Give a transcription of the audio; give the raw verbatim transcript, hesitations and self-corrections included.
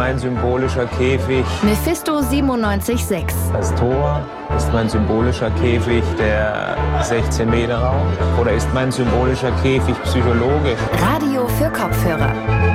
mein symbolischer Käfig Mephisto siebenundneunzig Komma sechs. das Tor? Ist mein symbolischer Käfig der sechzehn Meter Raum? Oder ist mein symbolischer Käfig psychologisch? Radio für Kopfhörer.